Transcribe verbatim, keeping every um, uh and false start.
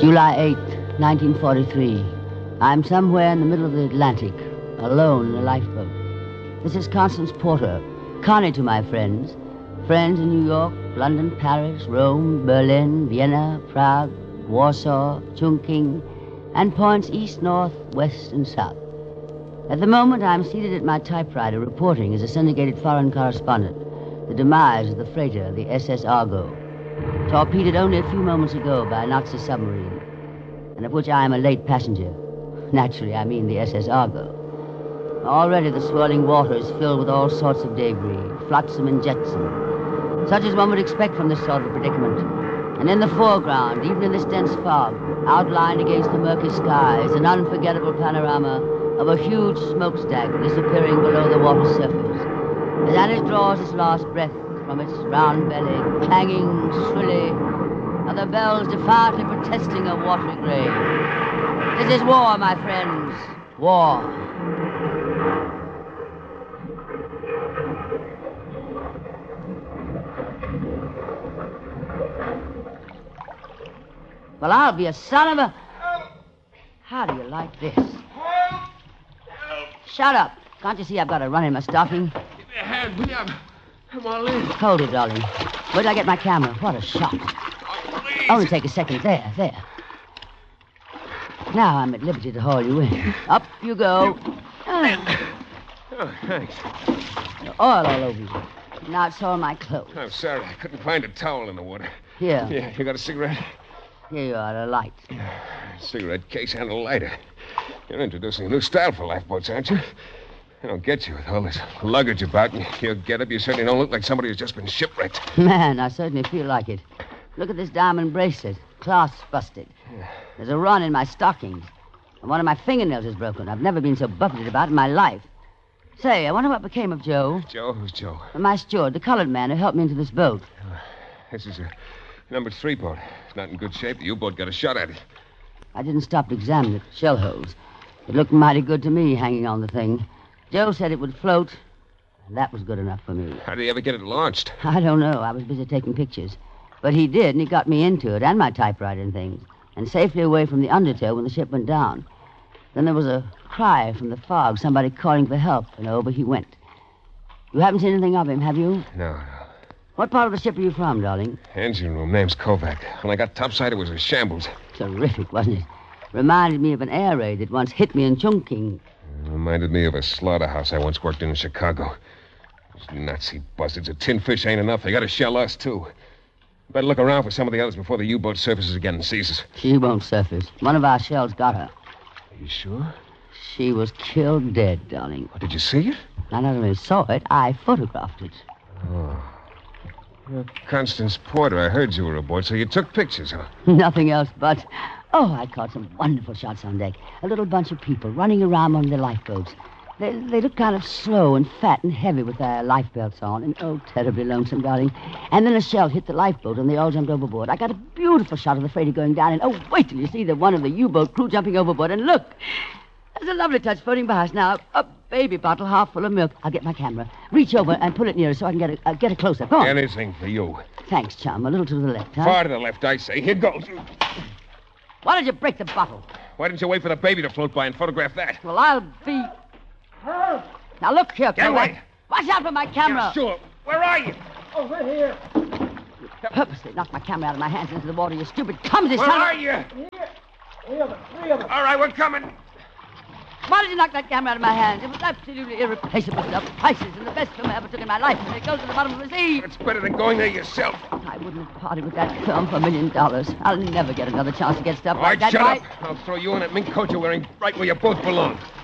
July eighth, nineteen forty-three. I'm somewhere in the middle of the Atlantic, alone in a lifeboat. This is Constance Porter, Connie to my friends. Friends in New York, London, Paris, Rome, Berlin, Vienna, Prague, Warsaw, Chungking, and points east, north, west, and south. At the moment, I'm seated at my typewriter reporting as a syndicated foreign correspondent the demise of the freighter, the S S Argo, torpedoed only a few moments ago by a Nazi submarine, and of which I am a late passenger. Naturally, I mean the S S Argo. Already the swirling water is filled with all sorts of debris, flotsam and jetsam, such as one would expect from this sort of predicament. And in the foreground, even in this dense fog, outlined against the murky sky, is an unforgettable panorama of a huge smokestack disappearing below the water's surface. As Annie draws its last breath from its round belly, clanging shrilly, are the bells defiantly protesting a watery grave. This is war, my friends. War. Well, I'll be a son of a... How do you like this? Shut up. Can't you see I've got a run in my stocking? Give me a hand, will you? I'm, I'm all in. Hold it, darling. Where did I get my camera? What a shot. Oh, please. Only take a second. There, there. Now I'm at liberty to haul you in. Up you go. Oh, thanks. Oil all over you. Now it's all my clothes. I'm sorry. I couldn't find a towel in the water. Here. Yeah, you got a cigarette? Here you are, a light. Cigarette case and a lighter. You're introducing a new style for lifeboats, aren't you? I don't get you with all this luggage about you. Your get-up, you certainly don't look like somebody who's just been shipwrecked. Man, I certainly feel like it. Look at this diamond bracelet. Clasp busted. There's a run in my stockings. And one of my fingernails is broken. I've never been so buffeted about in my life. Say, I wonder what became of Joe. Joe? Who's Joe? My steward, the colored man who helped me into this boat. Uh, this is a number three boat. It's not in good shape. The U-boat got a shot at it. I didn't stop to examine it. Shell holes. It looked mighty good to me hanging on the thing. Joe said it would float. And that was good enough for me. How did he ever get it launched? I don't know. I was busy taking pictures. But he did, and he got me into it, and my typewriter and things, and safely away from the undertow when the ship went down. Then there was a cry from the fog, somebody calling for help, and over he went. You haven't seen anything of him, have you? No, no. What part of the ship are you from, darling? Engine room. Name's Kovac. When I got topside, it was a shambles. Terrific, wasn't it? Reminded me of an air raid that once hit me in Chungking. Reminded me of a slaughterhouse I once worked in in Chicago. Those Nazi buzzards. A tin fish ain't enough. They got to shell us, too. Better look around for some of the others before the U-boat surfaces again and sees us. She won't surface. One of our shells got her. Are you sure? She was killed dead, darling. What, did you see it? I not only saw it, I photographed it. Oh. Well, Constance Porter, I heard you were aboard, so you took pictures, huh? Nothing else but... Oh, I caught some wonderful shots on deck. A little bunch of people running around on their lifeboats. They, they looked kind of slow and fat and heavy with their life belts on. And, oh, terribly lonesome, darling. And then a shell hit the lifeboat, and they all jumped overboard. I got a beautiful shot of the freighter going down, and, oh, wait till you see the one of the U-boat crew jumping overboard. And look, there's a lovely touch floating by us now. A baby bottle half full of milk. I'll get my camera. Reach over and pull it nearer so I can get a, uh, get a close-up. Go on. Anything for you. Thanks, chum. A little to the left, huh? Far to the left, I say. Here goes. Why did you break the bottle? Why didn't you wait for the baby to float by and photograph that? Well, I'll be... Now, look here, Get away. Watch out for my camera. Yeah, sure. Where are you? Over here. You purposely knocked my camera out of my hands into the water, you stupid clumsy Where son are of... you? Here. Three of them. Three of them. All right, we're coming. Why did you knock that camera out of my hands? It was absolutely irreplaceable stuff. Priceless and the best film I ever took in my life. And it goes to the bottom of the sea. It's better than going there yourself. I wouldn't have parted with that film for a million dollars. I'll never get another chance to get stuff All like right, that. shut Why- up. I'll throw you in that mink coat you're wearing right where you both belong.